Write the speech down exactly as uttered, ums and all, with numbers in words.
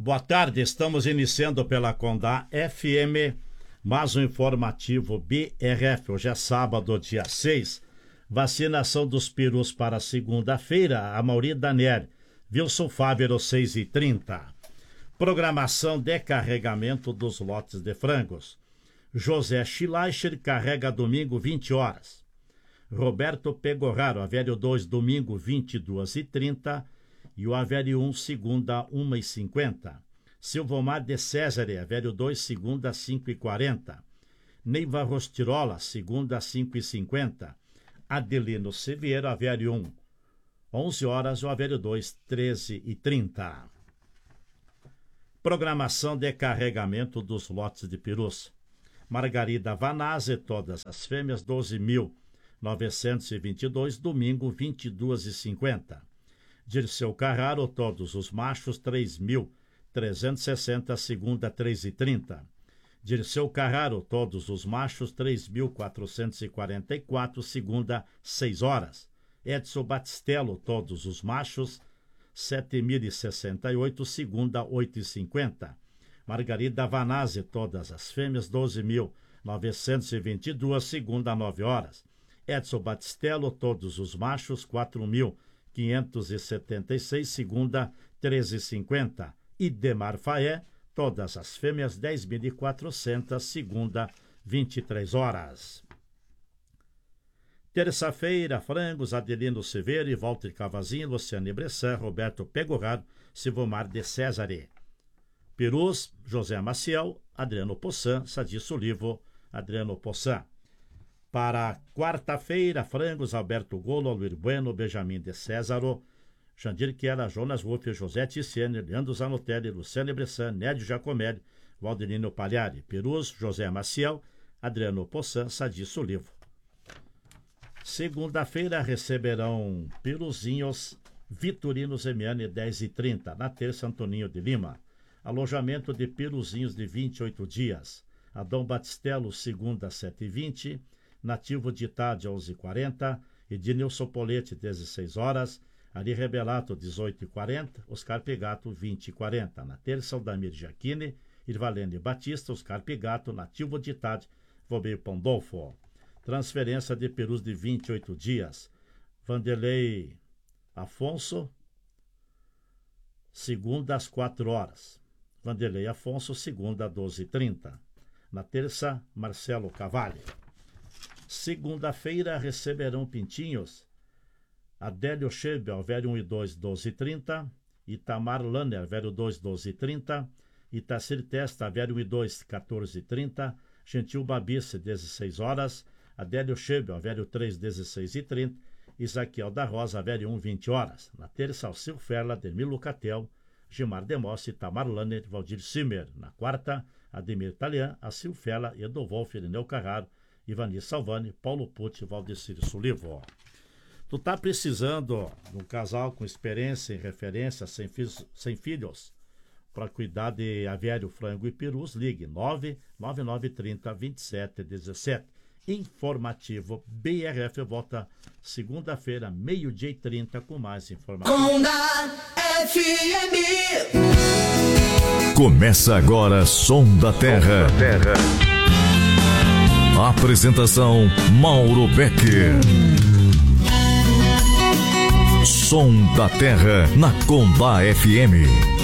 Boa tarde, estamos iniciando pela Condá F M, mais um informativo B R F. Hoje é sábado, dia seis. Vacinação dos perus para segunda-feira, a Mauri Daniel, Wilson Fávero, seis e trinta. Programação de carregamento dos lotes de frangos. José Schleicher carrega domingo, vinte horas. Roberto Pegoraro, Avério dois, domingo, vinte e duas e trinta. E o Avério um, segunda, uma e cinquenta. Silvomar de Césare, Avério dois, segunda, cinco e quarenta. Neiva Rostirola, segunda, cinco e cinquenta. Adelino Severo, Avério um, onze horas. O Avério dois, treze e trinta. Programação de carregamento dos lotes de perus. Margarida Vanazzi, todas as fêmeas, doze mil novecentos e vinte e dois, domingo, vinte e duas e cinquenta. Dirceu Carraro, todos os machos, três mil trezentos e sessenta, segunda, três e trinta. Dirceu Carraro, todos os machos, três mil quatrocentos e quarenta e quatro, segunda, seis horas. Edson Batistello, todos os machos, sete mil e sessenta e oito, segunda, oito e cinquenta. Margarida Vanazzi, todas as fêmeas, doze mil novecentos e vinte e dois, segunda, nove horas. Edson Batistello, todos os machos, quatro mil quinhentos e setenta e seis, segunda, treze e cinquenta. Idemar Faé, todas as fêmeas, dez mil e quatrocentas, segunda, vinte e três horas. Terça-feira, frangos, Adelino Severo e Walter Cavazinho, Luciane Bressan, Roberto Pegoraro, Silvomar de Césare. Perus, José Maciel, Adriano Possan, Sadi Solivo, Adriano Possan. Para quarta-feira, frangos, Alberto Golo, Alwir Bueno, Benjamin de Césaro, Jandir Chiara, Jonas Wolff, José Ticiane, Leandro Zanotelli, Luciane Bressan, Nédio Giacomelli, Valdirino Pagliari. Perus, José Maciel, Adriano Possan, Sadi Solivo. Segunda-feira receberão peruzinhos Vitorino Zemiani, dez e trinta. Na terça, Antoninho de Lima. Alojamento de peruzinhos de vinte e oito dias. Adão Batistello, segunda, sete e vinte. Nativo de Itade, onze e quarenta. Ednilson Polete, dezesseis horas. Ari Rebelato, dezoito e quarenta. Oscar Pegato, vinte e quarenta. Na terça, Aldamir Giacchini. Irvalene Batista, Oscar Pegato. Nativo de Itade, Vobei Pandolfo. Transferência de perus de vinte e oito dias. Vanderlei Afonso, segunda às quatro horas. Vanderlei Afonso, segunda, doze e trinta. Na terça, Marcelo Cavalli. Segunda-feira receberão pintinhos Adélio Schebel, Velho um e dois, doze e trinta. Itamar Lanner, Velho dois, doze e trinta. Itacir Testa, Velho um e dois, quatorze e trinta. Gentil Babice, dezesseis horas. Adélio Schebel, Velho três, dezesseis e trinta. Isaquiel da Rosa, Velho um, vinte horas. Na terça, Alcil Ferla, Ademir Lucatel, Gilmar Demossi, Tamar Lanner, Valdir Simer. Na quarta, Ademir Talian, Alcil Ferla, Edo Wolff, Irineu Carraro, Ivani Salvani, Paulo Pucci, Valdecir Solivo. Tu tá precisando de um casal com experiência e referência, sem, fi sem filhos, para cuidar de avério, frango e perus? Ligue nove nove nove três zero, vinte e sete dezessete. Informativo B R F volta segunda-feira, meio-dia e trinta, com mais informações. Condá F M. Começa agora Som da Terra. Som da Terra. Apresentação Mauro Becker. Som da Terra na Condá F M.